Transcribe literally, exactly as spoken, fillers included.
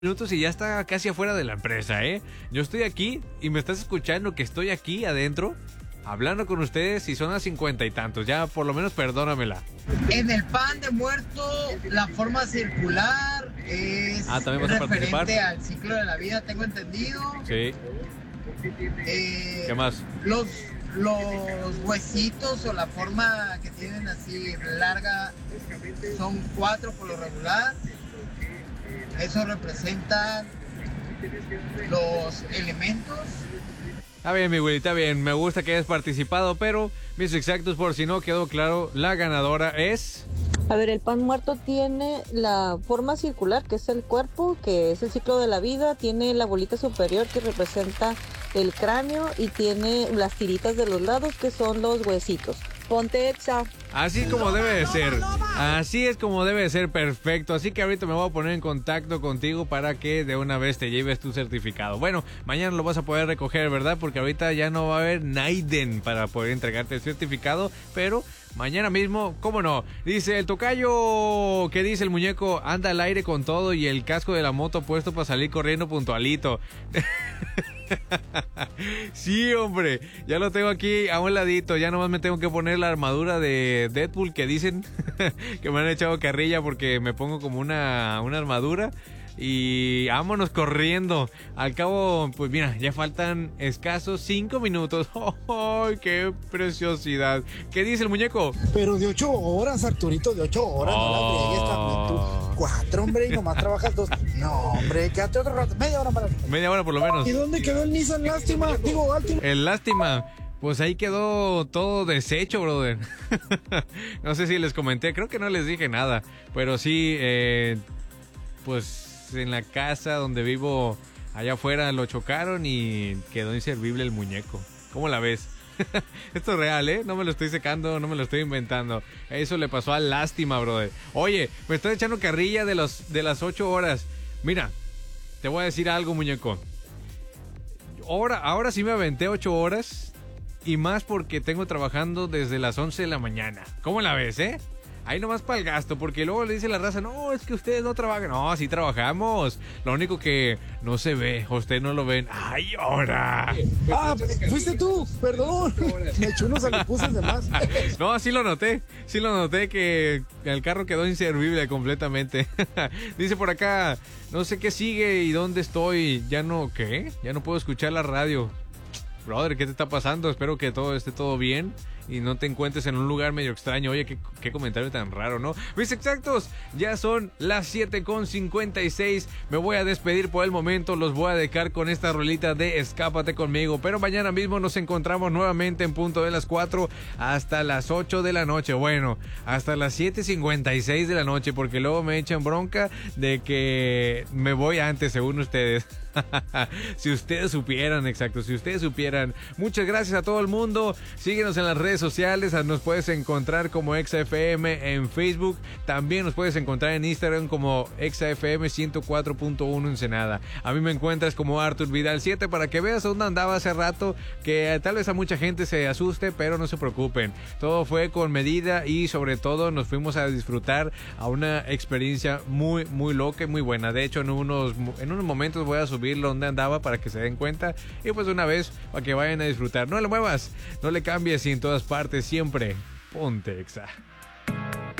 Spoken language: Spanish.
Minutos y ya está casi afuera de la empresa, ¿eh? Yo estoy aquí y me estás escuchando que estoy aquí adentro hablando con ustedes y son a cincuenta y tantos. Ya por lo menos perdónamela. En el pan de muerto, la forma circular es ah, ¿también vas a referente participar? al ciclo de la vida, tengo entendido. Sí. Eh, ¿Qué más? Los, los huesitos o la forma que tienen así larga son cuatro por lo regular. Eso representa los elementos. Está bien, mi Willy, está bien. Me gusta que hayas participado, pero mis exactos, por si no quedó claro, la ganadora es... A ver, el pan muerto tiene la forma circular, que es el cuerpo, que es el ciclo de la vida, tiene la bolita superior, que representa el cráneo, y tiene las tiritas de los lados, que son los huesitos. Ponte Exa. Así como debe de ser. Así es como debe de ser, perfecto. Así que ahorita me voy a poner en contacto contigo para que de una vez te lleves tu certificado. Bueno, mañana lo vas a poder recoger, ¿verdad? Porque ahorita ya no va a haber Naiden para poder entregarte el certificado, pero mañana mismo, ¿cómo no? Dice el tocayo, ¿qué dice el muñeco? Anda al aire con todo y el casco de la moto puesto para salir corriendo puntualito. Sí, hombre, ya lo tengo aquí a un ladito. Ya nomás me tengo que poner la armadura de Deadpool que dicen que me han echado carrilla porque me pongo como una, una armadura. Y vámonos corriendo. Al cabo, pues mira, ya faltan escasos cinco minutos. ¡Oh, qué preciosidad! ¿Qué dice el muñeco? Pero de ocho horas, Arturito, de ocho horas. Oh. No la briegues también tú. Cuatro, hombre, y nomás trabajas dos. No, hombre, quédate otro rato. Media hora para... Media hora por lo menos. ¿Y dónde quedó el Nissan Lástima? Digo, Altima. El Lástima. Pues ahí quedó todo deshecho, brother. No sé si les comenté, creo que no les dije nada. Pero sí, eh, pues... en la casa donde vivo allá afuera lo chocaron y quedó inservible el muñeco. ¿Cómo la ves? Esto es real, ¿eh? No me lo estoy secando, no me lo estoy inventando. Eso le pasó a Lástima, brother. Oye, me estoy echando carrilla de, los, de las ocho horas. Mira, te voy a decir algo, muñeco. Ahora, ahora sí me aventé ocho horas y más porque tengo trabajando desde las once de la mañana. ¿Cómo la ves, eh? Ahí nomás para el gasto, porque luego le dice la raza, no, es que ustedes no trabajan. No, sí trabajamos. Lo único que no se ve, ustedes no lo ven. ¡Ay, ahora! Ah, fuiste tú, perdón. Me eché unos alipuses de más. No, sí lo noté. Sí lo noté que el carro quedó inservible completamente. Dice por acá, no sé qué sigue y dónde estoy. Ya no, ¿qué? Ya no puedo escuchar la radio. Brother, ¿qué te está pasando? Espero que todo esté todo bien y no te encuentres en un lugar medio extraño. Oye, qué, qué comentario tan raro, ¿no? Mis exactos, ya son las siete con cincuenta y seis. Me voy a despedir por el momento. Los voy a dejar con esta rolita de Escápate Conmigo. Pero mañana mismo nos encontramos nuevamente en punto de las cuatro hasta las ocho de la noche. Bueno, hasta las siete cincuenta y seis de la noche, porque luego me echan bronca de que me voy antes, según ustedes. Si ustedes supieran, exacto, si ustedes supieran. Muchas gracias a todo el mundo. Síguenos en las redes sociales. Nos puedes encontrar como Exa F M en Facebook. También nos puedes encontrar en Instagram como Exa F M ciento cuatro punto uno Ensenada. A mí me encuentras como Artur Vidal siete para que veas dónde andaba hace rato, que tal vez a mucha gente se asuste, pero no se preocupen. Todo fue con medida y sobre todo nos fuimos a disfrutar a una experiencia muy, muy loca y muy buena. De hecho, en unos, en unos momentos voy a subir donde andaba para que se den cuenta y pues una vez para que vayan a disfrutar. No le muevas, no le cambies y en todas partes siempre ponte Exa.